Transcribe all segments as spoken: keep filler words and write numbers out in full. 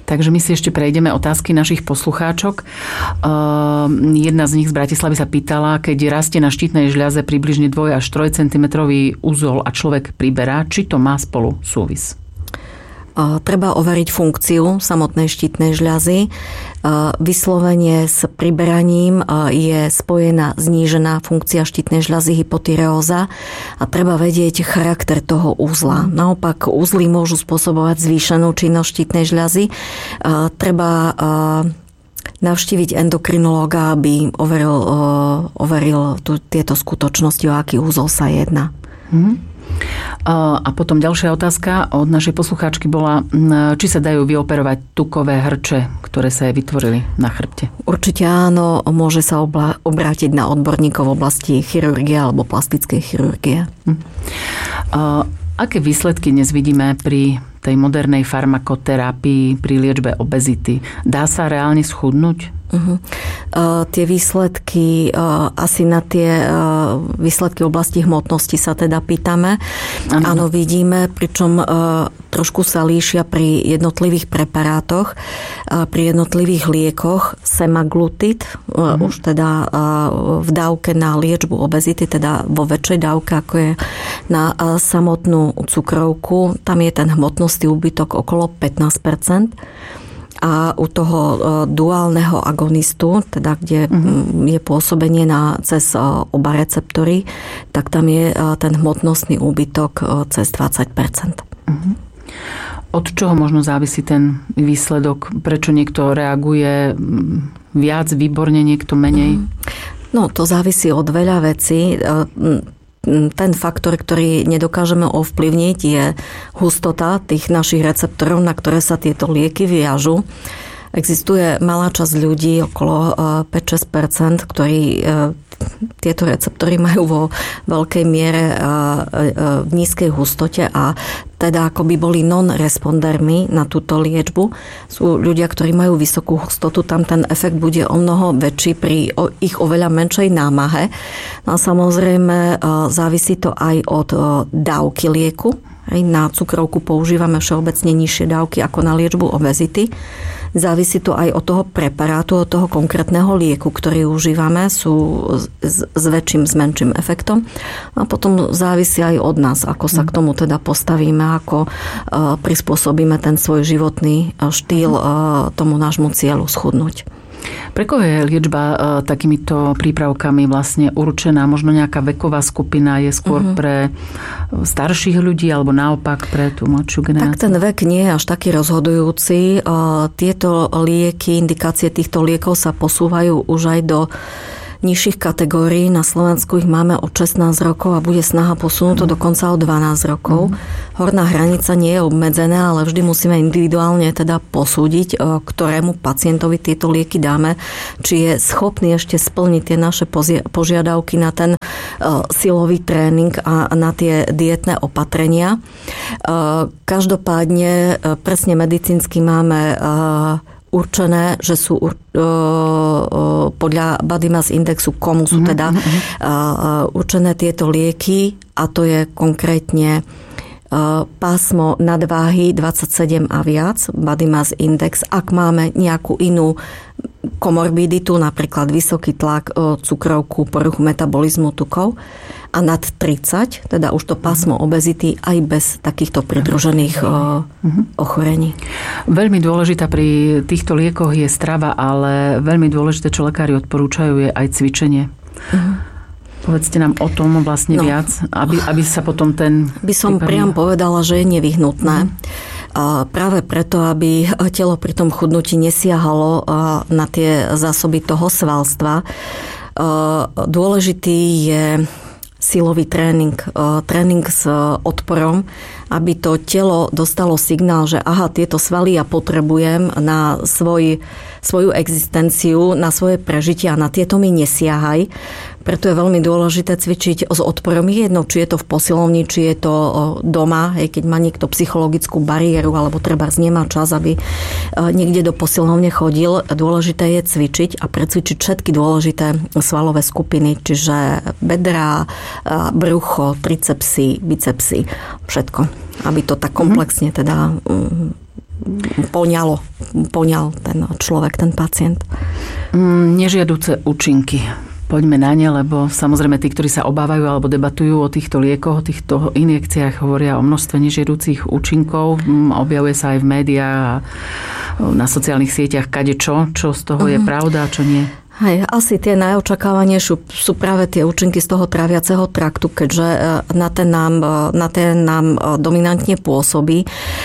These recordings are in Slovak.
Takže my si ešte prejdeme otázky našich poslucháčok. Jedna z nich z Bratislavy sa pýtala, keď rastie na štítnej žľaze približne dva až tri centimetre úzol a človek priberá, či to má spolu súvis? Treba overiť funkciu samotnej štítnej žľazy. Vyslovene s priberaním je spojená znížená funkcia štítnej žľazy, hypotyreóza, a treba vedieť charakter toho úzla. Naopak úzly môžu spôsobovať zvýšenú činnosť štítnej žľazy. Treba navštíviť endokrinológa, aby overil, overil tu, tieto skutočnosti, o aký úzol sa jedná. Mm-hmm. A potom ďalšia otázka od našej poslucháčky bola, či sa dajú vyoperovať tukové hrče, ktoré sa jej vytvorili na chrbte. Určite áno, môže sa obla- obrátiť na odborníkov v oblasti chirurgie alebo plastickej chirurgie. Hm. Aké výsledky dnes vidíme pri tej modernej farmakoterapii, pri liečbe obezity? Dá sa reálne schudnúť? Uh-huh. Uh, tie výsledky, uh, asi na tie uh, výsledky v oblasti hmotnosti sa teda pýtame. Ano. Áno, vidíme, pričom uh, trošku sa líšia pri jednotlivých preparátoch, uh, pri jednotlivých liekoch. Semaglutid, uh, uh-huh. už teda uh, v dávke na liečbu obezity, teda vo väčšej dávke, ako je na uh, samotnú cukrovku, tam je ten hmotnostný úbytok okolo pätnásť percent. A u toho duálneho agonistu, teda kde uh-huh. je pôsobenie na, cez oba receptory, tak tam je ten hmotnostný úbytok cez dvadsať percent. Uh-huh. Od čoho možno závisí ten výsledok? Prečo niekto reaguje viac, výborne, niekto menej? Uh-huh. No, to závisí od veľa vecí. Ten faktor, ktorý nedokážeme ovplyvniť, je hustota tých našich receptorov, na ktoré sa tieto lieky viažu. Existuje malá časť ľudí, okolo päť až šesť percent, ktorí tieto receptory majú vo veľkej miere v nízkej hustote a teda ako by boli non-respondermi na túto liečbu. Sú ľudia, ktorí majú vysokú hustotu, tam ten efekt bude o mnoho väčší pri ich oveľa menšej námahe. No a samozrejme závisí to aj od dávky lieku. Na cukrovku používame všeobecne nižšie dávky ako na liečbu obezity. Závisí to aj od toho preparátu, od toho konkrétneho lieku, ktorý užívame, sú s, s väčším, s menším efektom. A potom závisí aj od nás, ako sa k tomu teda postavíme, ako uh, prispôsobíme ten svoj životný štýl uh, tomu nášmu cieľu schudnúť. Pre koho je liečba uh, takýmito prípravkami vlastne určená? Možno nejaká veková skupina je skôr uh-huh. pre starších ľudí alebo naopak pre tú mladšiu generáciu? Tak ten vek nie je až taký rozhodujúci. Uh, tieto lieky, indikácie týchto liekov sa posúvajú už aj do nižších kategórií. Na Slovensku ich máme od šestnásť rokov a bude snaha posunúť to mm. dokonca o dvanásť rokov. Mm. Horná hranica nie je obmedzená, ale vždy musíme individuálne teda posúdiť, ktorému pacientovi tieto lieky dáme, či je schopný ešte splniť tie naše požiadavky na ten silový tréning a na tie dietné opatrenia. Každopádne presne medicínsky máme určené, že sú uh, uh, podľa Body Mass Indexu, komu sú teda uh, uh, určené tieto lieky, a to je konkrétne uh, pásmo nadváhy dvadsaťsedem a viac, Body Mass Index. Ak máme nejakú inú komorbiditu, napríklad vysoký tlak, uh, cukrovku, poruchu metabolizmu tukov a nad tridsať, teda už to pásmo obezity aj bez takýchto pridružených uh, ochorení. Veľmi dôležitá pri týchto liekoch je strava, ale veľmi dôležité, čo lekári odporúčajú, je aj cvičenie. Uh-huh. Povedzte nám o tom vlastne no, viac, aby, aby sa potom ten... By som prípadne... priam povedala, že je nevyhnutné. Uh-huh. Práve preto, aby telo pri tom chudnutí nesiahalo na tie zásoby toho svalstva. Dôležitý je silový tréning, tréning s odporom, aby to telo dostalo signál, že aha, tieto svaly ja potrebujem na svoj, svoju existenciu, na svoje prežitie a na tieto mi nesiahaj. Preto je veľmi dôležité cvičiť s odporom. Jedno, či je to v posilovni, či je to doma, hej, keď má niekto psychologickú bariéru alebo trebárs nemá čas, aby niekde do posilovne chodil. Dôležité je cvičiť a precvičiť všetky dôležité svalové skupiny, čiže bedrá, brucho, tricepsy, bicepsy, všetko. Aby to tak komplexne teda poňalo poňal ten človek, ten pacient. Nežiaduce účinky. Poďme na ne, lebo samozrejme tí, ktorí sa obávajú alebo debatujú o týchto liekoch, o týchto injekciách, hovoria o množstve nežiaducich účinkov. Objavuje sa aj v médiách a na sociálnych sieťach kadečo, čo z toho je pravda a čo nie. Hej, asi tie najočakávanejšie sú, sú práve tie účinky z toho tráviaceho traktu, keďže na ten nám, na ten nám dominantne pôsobí.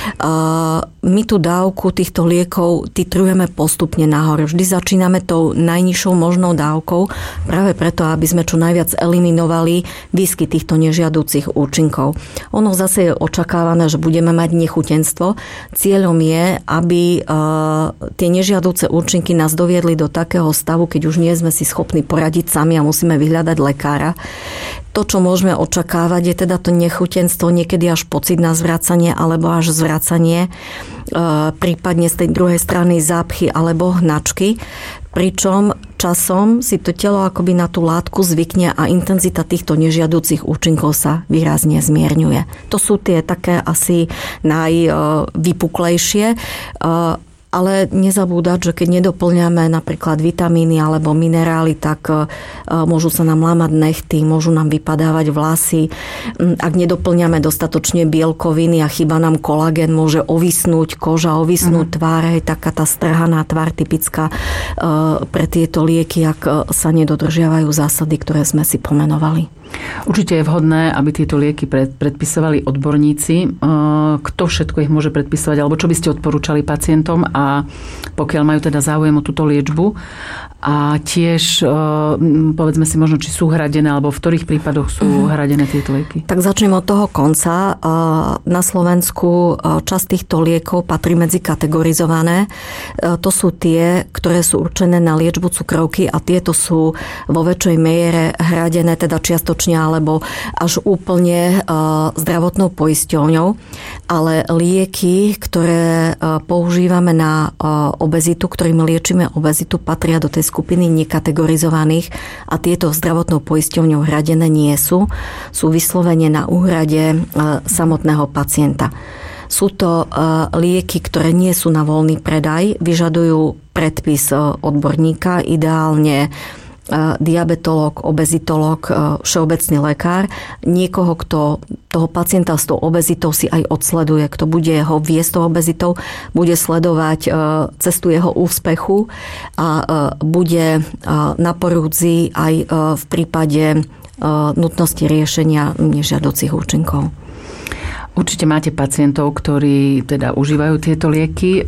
My tú dávku týchto liekov titrujeme postupne nahor. Vždy začíname tou najnižšou možnou dávkou, práve preto, aby sme čo najviac eliminovali výskyt týchto nežiaducich účinkov. Ono zase je očakávané, že budeme mať nechutenstvo. Cieľom je, aby tie nežiaduce účinky nás doviedli do takého stavu, keď už nie sme si schopní poradiť sami a musíme vyhľadať lekára. To, čo môžeme očakávať, je teda to nechutenstvo, niekedy až pocit na zvracanie alebo až zvracanie, prípadne z tej druhej strany zápchy alebo hnačky. Pričom časom si to telo akoby na tú látku zvykne a intenzita týchto nežiaducich účinkov sa výrazne zmierňuje. To sú tie také asi najvypuklejšie. Ale nezabúdať, že keď nedoplňame napríklad vitamíny alebo minerály, tak môžu sa nám lámať nechty, môžu nám vypadávať vlasy. Ak nedoplňame dostatočne bielkoviny a chýba nám kolagén, môže ovisnúť koža, ovisnúť mm. tvár, hej, taká tá strhaná tvár typická pre tieto lieky, ak sa nedodržiavajú zásady, ktoré sme si pomenovali. Určite je vhodné, aby tieto lieky predpisovali odborníci. Kto všetko ich môže predpisovať, alebo čo by ste odporúčali pacientom, a pokiaľ majú teda záujem o túto liečbu. A tiež povedzme si možno, či sú hradené, alebo v ktorých prípadoch sú mm. hradené tieto lieky. Tak začnem od toho konca. Na Slovensku časť týchto liekov patrí medzi kategorizované. To sú tie, ktoré sú určené na liečbu cukrovky a tieto sú vo väčšej miere hradené, teda čiastočne alebo až úplne zdravotnou poisťovňou. Ale lieky, ktoré používame na obezitu, ktorými liečíme obezitu, patria do tej skupiny nekategorizovaných a tieto zdravotnou poisťovňou hradené nie sú. Sú vyslovene na úhrade samotného pacienta. Sú to lieky, ktoré nie sú na voľný predaj, vyžadujú predpis odborníka, ideálne diabetológ, obezitológ, všeobecný lekár, niekoho, kto toho pacienta s tou obezitou si aj odsleduje, kto bude ho viesť tou obezitou, bude sledovať cestu jeho úspechu a bude na porúdzi aj v prípade nutnosti riešenia nežiaducich účinkov. Určite máte pacientov, ktorí teda užívajú tieto lieky.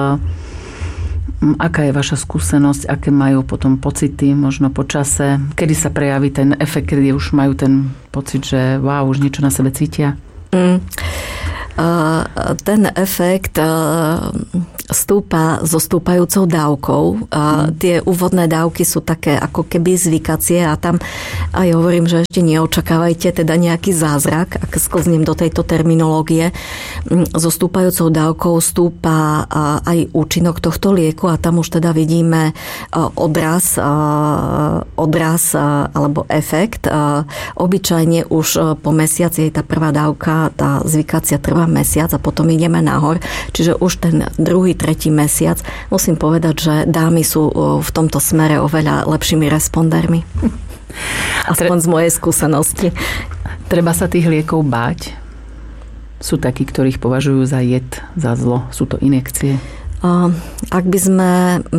Aká je vaša skúsenosť? Aké majú potom pocity možno po čase? Kedy sa prejaví ten efekt, kedy už majú ten pocit, že wow, už niečo na sebe cítia? Mm. Ten efekt stúpa so stúpajúcou dávkou. Mm. Tie úvodné dávky sú také ako keby zvykacie a tam aj hovorím, že ešte neočakávajte teda nejaký zázrak, ak sklznem do tejto terminológie. So stúpajúcou dávkou stúpa aj účinok tohto lieku a tam už teda vidíme odraz, odraz alebo efekt. Obyčajne už po mesiaci tá prvá dávka, tá zvykacia trvá mesiac a potom ideme nahor. Čiže už ten druhý, tretí mesiac musím povedať, že dámy sú v tomto smere oveľa lepšími respondermi. Aspoň z mojej skúsenosti. Treba sa tých liekov báť? Sú takí, ktorých považujú za jed, za zlo? Sú to injekcie? Ak by sme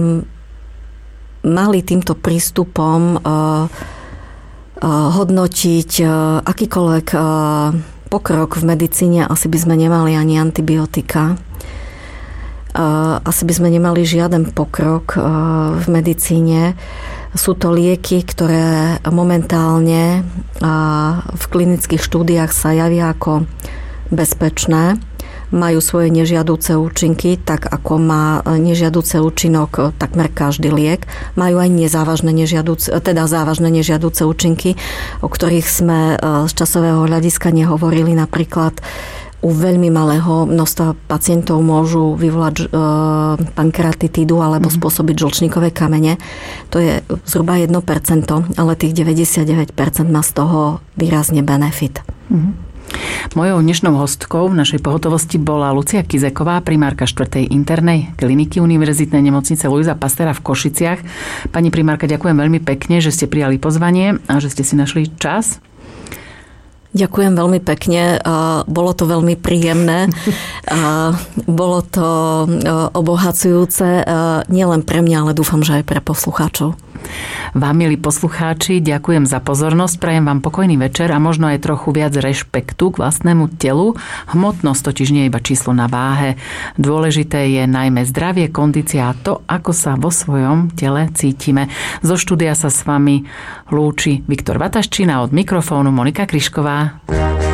mali týmto prístupom hodnotiť akýkoľvek pokrok v medicíne, asi by sme nemali ani antibiotika. Asi by sme nemali žiaden pokrok v medicíne. Sú to lieky, ktoré momentálne v klinických štúdiách sa javia ako bezpečné. Majú svoje nežiaduce účinky, tak ako má nežiaduce účinok takmer každý liek. Majú aj nezávažné nežiaduce, teda závažné nežiaduce účinky, o ktorých sme z časového hľadiska nehovorili. Napríklad u veľmi malého množstva pacientov môžu vyvolať pankreatitídu alebo spôsobiť žlčníkové kamene. To je zhruba jedno percento, ale tých deväťdesiatdeväť percent má z toho výrazne benefit. Mm-hmm. Mojou dnešnou hostkou v našej pohotovosti bola Lucia Kizeková, primárka štvrtej internej kliniky Univerzitnej nemocnice Luisa Pastéra v Košiciach. Pani primárka, ďakujem veľmi pekne, že ste prijali pozvanie a že ste si našli čas. Ďakujem veľmi pekne. Bolo to veľmi príjemné. Bolo to obohacujúce nielen pre mňa, ale dúfam, že aj pre poslucháčov. Vám, milí poslucháči, ďakujem za pozornosť, prajem vám pokojný večer a možno aj trochu viac rešpektu k vlastnému telu. Hmotnosť totiž nie je iba číslo na váhe. Dôležité je najmä zdravie, kondícia a to, ako sa vo svojom tele cítime. Zo štúdia sa s vami lúči Viktor Vataščina, od mikrofónu Monika Kryšková.